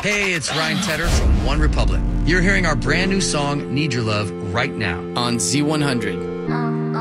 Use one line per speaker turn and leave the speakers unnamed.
Hey, it's Ryan Tedder from One Republic. You're hearing our brand new song, Need Your Love, right now
on Z100.